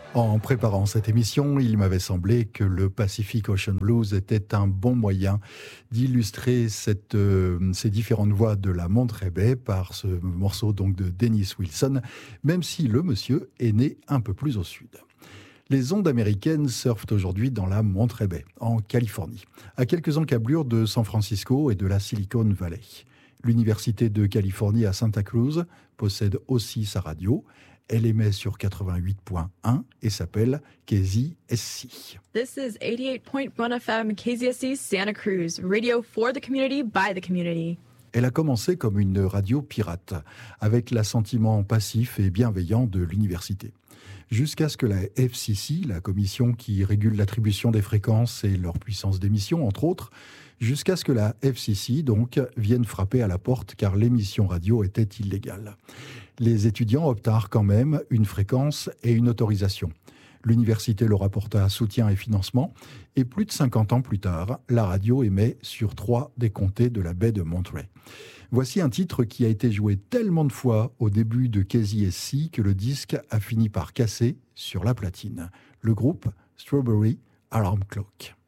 En préparant cette émission, il m'avait semblé que le Pacific Ocean Blues était un bon moyen d'illustrer ces différentes voix de la Monterey Bay par ce morceau donc de Dennis Wilson, même si le monsieur est né un peu plus au sud. Les ondes américaines surfent aujourd'hui dans la Monterey Bay, en Californie, à quelques encablures de San Francisco et de la Silicon Valley. L'Université de Californie à Santa Cruz possède aussi sa radio. Elle émet sur 88.1 et s'appelle KZSC. This is 88.1 FM KZSC Santa Cruz, radio for the community by the community. Elle a commencé comme une radio pirate, avec l'assentiment passif et bienveillant de l'université. Jusqu'à ce que la FCC, la commission qui régule l'attribution des fréquences et leur puissance d'émission, entre autres, jusqu'à ce que la FCC, donc, vienne frapper à la porte car l'émission radio était illégale. Les étudiants obtinrent quand même une fréquence et une autorisation. L'université leur apporta soutien et financement, et plus de 50 ans plus tard, la radio émet sur 3 des comtés de la baie de Monterey. Voici un titre qui a été joué tellement de fois au début de KZSC que le disque a fini par casser sur la platine. Le groupe Strawberry Alarm Clock.